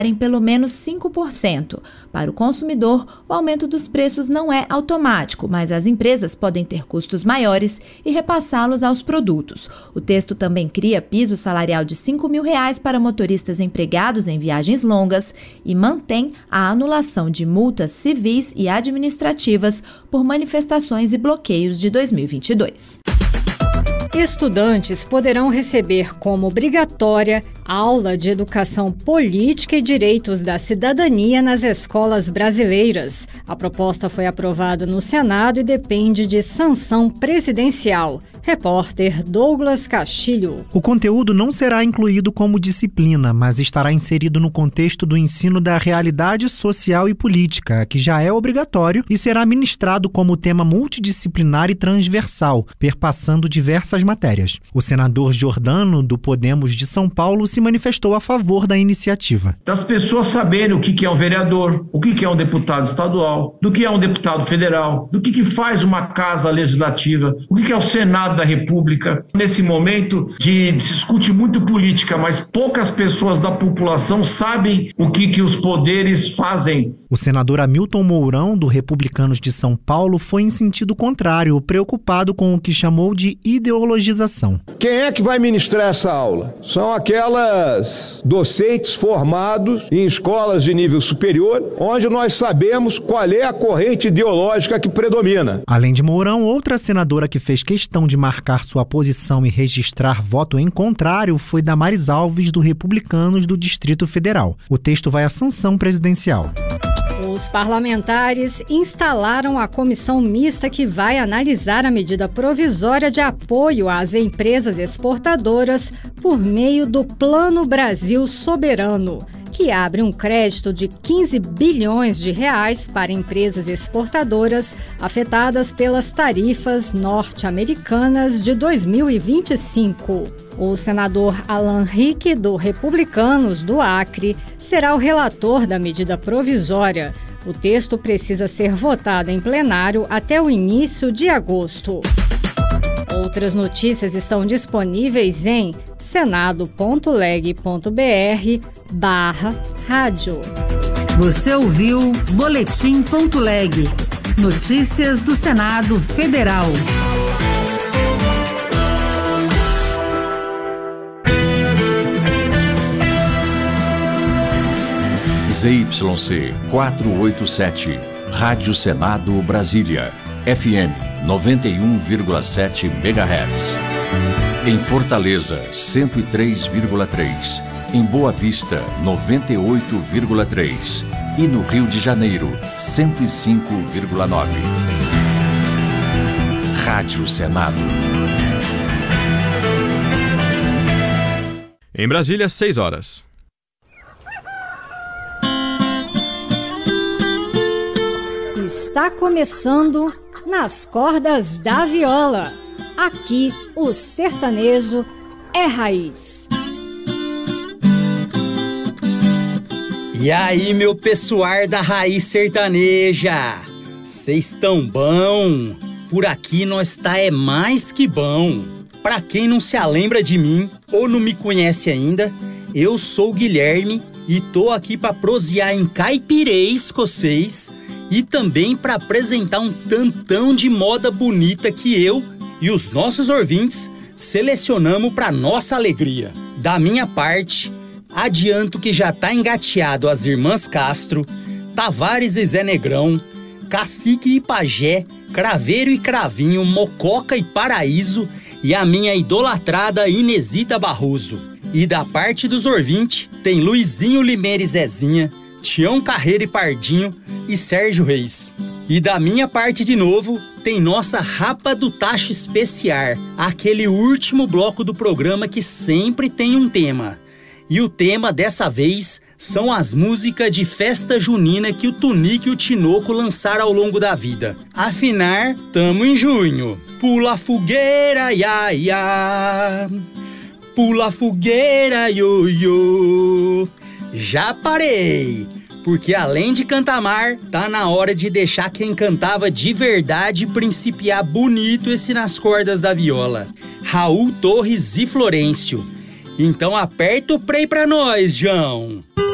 em pelo menos 5%. Para o consumidor, o aumento dos preços não é automático, mas as empresas podem ter custos maiores e repassá-los aos produtos. O texto também cria piso salarial de R$ 5.000 para motoristas empregados em viagens longas e mantém a anulação de multas civis e administrativas por manifestações e bloqueios de 2022. Estudantes poderão receber como obrigatória aula de educação política e direitos da cidadania nas escolas brasileiras. A proposta foi aprovada no Senado e depende de sanção presidencial. Repórter Douglas Castilho. O conteúdo não será incluído como disciplina, mas estará inserido no contexto do ensino da realidade social e política, que já é obrigatório e será ministrado como tema multidisciplinar e transversal, perpassando diversas matérias. O senador Giordano, do Podemos de São Paulo, se manifestou a favor da iniciativa. Das pessoas saberem o que é um vereador, o que é um deputado estadual, do que é um deputado federal, do que faz uma casa legislativa, o que é o Senado da República. Nesse momento se discute muito política, mas poucas pessoas da população sabem o que os poderes fazem. O senador Hamilton Mourão, do Republicanos de São Paulo, foi em sentido contrário, preocupado com o que chamou de ideologização. Quem é que vai ministrar essa aula? São aquelas docentes formados em escolas de nível superior, onde nós sabemos qual é a corrente ideológica que predomina. Além de Mourão, outra senadora que fez questão de marcar sua posição e registrar voto em contrário foi Damares Alves, do Republicanos do Distrito Federal. O texto vai à sanção presidencial. Os parlamentares instalaram a comissão mista que vai analisar a medida provisória de apoio às empresas exportadoras por meio do Plano Brasil Soberano, que abre um crédito de 15 bilhões de reais para empresas exportadoras afetadas pelas tarifas norte-americanas de 2025. O senador Alan Rick, do Republicanos do Acre, será o relator da medida provisória. O texto precisa ser votado em plenário até o início de agosto. Outras notícias estão disponíveis em senado.leg.br/rádio. Você ouviu Boletim.leg. Notícias do Senado Federal. ZYC 487, Rádio Senado Brasília, FM 91,7 MHz. Em Fortaleza, 103,3. Em Boa Vista, 98,3. E no Rio de Janeiro, 105,9. Rádio Senado. Em Brasília, 6 horas. Está começando Nas Cordas da Viola. Aqui o sertanejo é raiz. E aí, meu pessoal da raiz sertaneja, cês tão bom? Por aqui nós tá mais que bom. Pra quem não se lembra de mim ou não me conhece ainda, eu sou o Guilherme e tô aqui pra prosear em caipirês com vocês e também pra apresentar um tantão de moda bonita que eu e os nossos ouvintes selecionamos pra nossa alegria. Da minha parte, adianto que já tá engateado as Irmãs Castro, Tavares e Zé Negrão, Cacique e Pajé, Craveiro e Cravinho, Mococa e Paraíso e a minha idolatrada Inesita Barroso. E da parte dos ouvintes, tem Luizinho Limeira e Zezinha, Tião Carreira e Pardinho e Sérgio Reis. E da minha parte de novo, tem nossa Rapa do Tacho Especial, aquele último bloco do programa que sempre tem um tema. E o tema dessa vez são as músicas de festa junina que o Tunique e o Tinoco lançaram ao longo da vida. Afinal, tamo em junho. Pula a fogueira, ia, ia. Pula a fogueira, ioiô. Já parei, porque além de cantar mar, tá na hora de deixar quem cantava de verdade principiar bonito esse Nas Cordas da Viola. Raul Torres e Florencio. Então aperta o play pra nós, João.